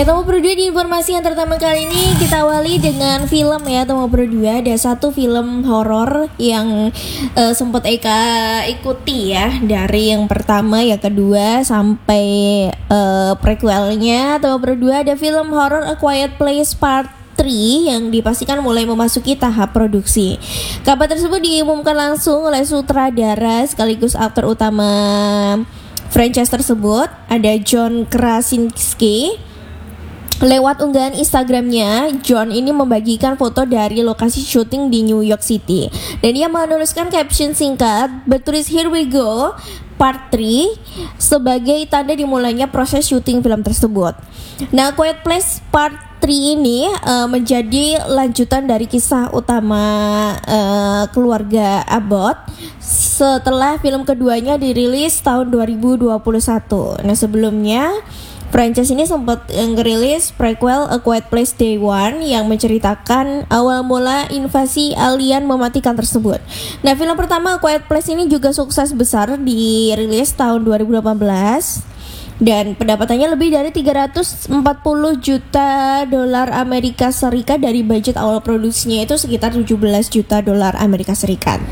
Tomo Pro 2 di informasi yang pertama kali ini kita awali dengan film ya. Tomo Pro 2 ada satu film horor yang sempat Eka ikuti ya, dari yang pertama, yang kedua sampai prequelnya. Tomo Pro 2 ada film horor A Quiet Place Part 3 yang dipastikan mulai memasuki tahap produksi. Kabar tersebut diumumkan langsung oleh sutradara sekaligus aktor utama franchise tersebut, ada John Krasinski. Lewat unggahan Instagramnya, John ini membagikan foto dari lokasi syuting di New York City. Dan dia menuliskan caption singkat bertulis "Here we go, part 3" sebagai tanda dimulainya proses syuting film tersebut. Nah, Quiet Place Part 3 ini menjadi lanjutan dari kisah utama keluarga Abbott setelah film keduanya dirilis tahun 2021. Nah, sebelumnya franchise ini sempat ngerilis prequel A Quiet Place Day One yang menceritakan awal mula invasi alien mematikan tersebut. Nah, film pertama A Quiet Place ini juga sukses besar, dirilis tahun 2018 dan pendapatannya lebih dari 340 juta dolar Amerika Serikat dari budget awal produksinya itu sekitar 17 juta dolar Amerika Serikat.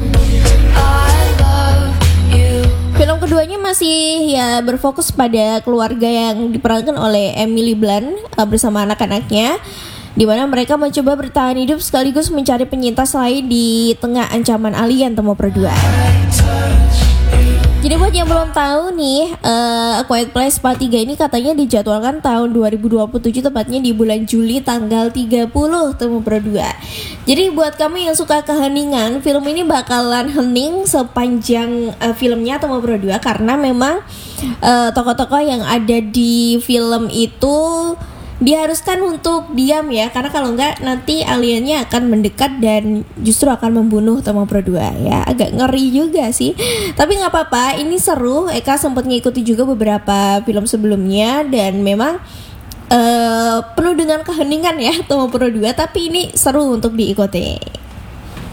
Film keduanya masih ya berfokus pada keluarga yang diperankan oleh Emily Blunt bersama anak-anaknya, di mana mereka mencoba bertahan hidup sekaligus mencari penyintas lain di tengah ancaman alien. Tomo Pro 2. Jadi buat yang belum tahu nih, A Quiet Place Part 3 ini katanya dijadwalkan tahun 2027, tepatnya di bulan Juli tanggal 30. Tomo Pro 2. Jadi buat kamu yang suka keheningan, film ini bakalan hening sepanjang filmnya Tomo Pro 2, karena memang tokoh-tokoh yang ada di film itu diharuskan untuk diam ya, karena kalau enggak nanti aliennya akan mendekat dan justru akan membunuh Tomo Pro 2 ya. Agak ngeri juga sih, tapi nggak apa-apa, ini seru. Eka sempat ngikuti juga beberapa film sebelumnya dan memang penuh dengan keheningan ya Tomo Pro 2, tapi ini seru untuk diikuti.